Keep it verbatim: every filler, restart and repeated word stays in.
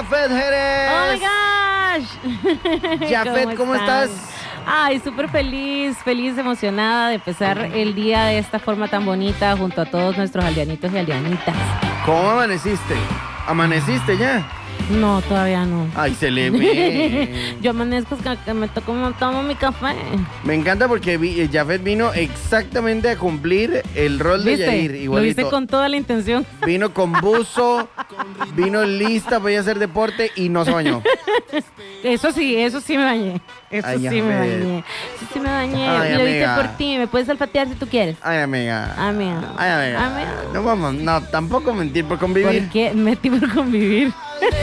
Jafet Jerez. ¡Oh, my gosh! Jafet, ¿cómo estás? Ay, súper feliz, feliz, emocionada de empezar el día de esta forma tan bonita junto a todos nuestros aldeanitos y aldeanitas. ¿Cómo amaneciste? ¿Amaneciste ya? No, todavía no. Ay, se le ve. Yo amanezco que me toco, me tomo mi café. Me encanta porque vi, Jafet vino exactamente a cumplir el rol de ¿Viste? Yair. Lo Igualito. hice con toda la intención. Vino con buzo, vino lista para ir a hacer deporte y no se bañó. Eso sí, eso sí me bañé. Eso Ay, sí me Jafet. bañé. Eso sí me bañé. Ay, Y lo hice amiga. por ti. Me puedes olfatear si tú quieres. Ay, amiga. Amiga. Ay, amiga. Amiga. No vamos, no, tampoco mentir por convivir. ¿Por qué? Metí por convivir.